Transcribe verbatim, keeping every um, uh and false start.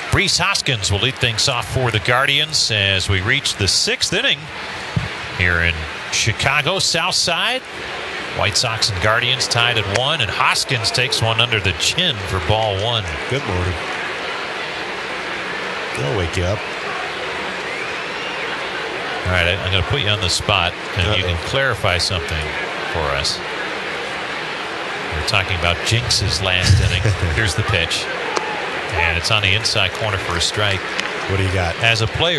Rhys Hoskins will lead things off for the Guardians as we reach the sixth inning here in Chicago South Side. White Sox and Guardians tied at one, and Hoskins takes one under the chin for ball one. Good morning. I'll wake you up. All right, I'm going to put you on the spot, and Uh-oh. you can clarify something for us. We're talking about Jinx's last inning. Here's the pitch. And it's on the inside corner for a strike. What do you got? As a player,